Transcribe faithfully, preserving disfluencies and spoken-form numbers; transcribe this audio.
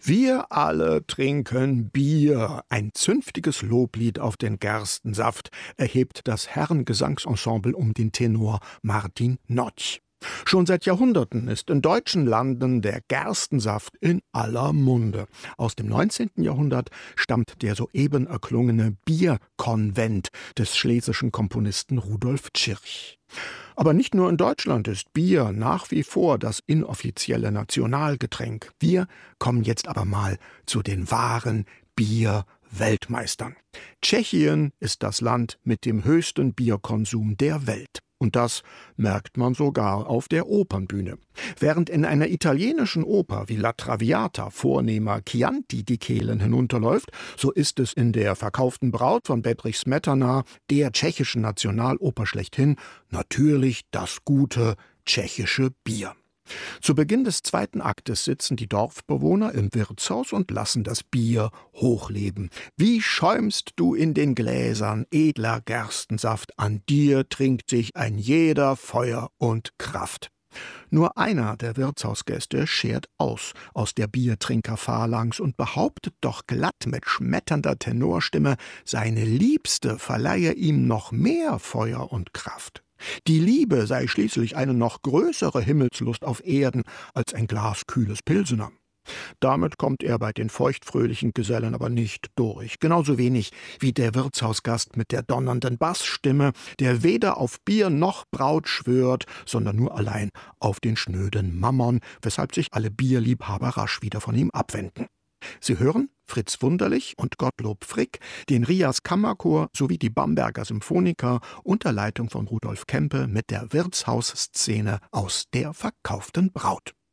Wir alle trinken Bier. Ein zünftiges Loblied auf den Gerstensaft erhebt das Herrengesangsensemble um den Tenor Martin Notch. Schon seit Jahrhunderten ist in deutschen Landen der Gerstensaft in aller Munde. Aus dem neunzehnten Jahrhundert stammt der soeben erklungene Bierkonvent des schlesischen Komponisten Rudolf Tschirch. Aber nicht nur in Deutschland ist Bier nach wie vor das inoffizielle Nationalgetränk. Wir kommen jetzt aber mal zu den wahren Bier-Weltmeistern. Tschechien ist das Land mit dem höchsten Bierkonsum der Welt. Und das merkt man sogar auf der Opernbühne. Während in einer italienischen Oper wie La Traviata vornehmer Chianti die Kehlen hinunterläuft, so ist es in der Verkauften Braut von Bedřich Smetana, der tschechischen Nationaloper schlechthin, natürlich das gute tschechische Bier. Zu Beginn des zweiten Aktes sitzen die Dorfbewohner im Wirtshaus und lassen das Bier hochleben. Wie schäumst du in den Gläsern, edler Gerstensaft, an dir trinkt sich ein jeder Feuer und Kraft. Nur einer der Wirtshausgäste schert aus aus der Biertrinkerphalanx und behauptet doch glatt mit schmetternder Tenorstimme, seine Liebste verleihe ihm noch mehr Feuer und Kraft. Die Liebe sei schließlich eine noch größere Himmelslust auf Erden als ein Glas kühles Pilsener. Damit kommt er bei den feuchtfröhlichen Gesellen aber nicht durch. Genauso wenig wie der Wirtshausgast mit der donnernden Bassstimme, der weder auf Bier noch Braut schwört, sondern nur allein auf den schnöden Mammon, weshalb sich alle Bierliebhaber rasch wieder von ihm abwenden. Sie hören Fritz Wunderlich und Gottlob Frick, den Rias Kammerchor sowie die Bamberger Symphoniker unter Leitung von Rudolf Kempe mit der Wirtshausszene aus der Verkauften Braut.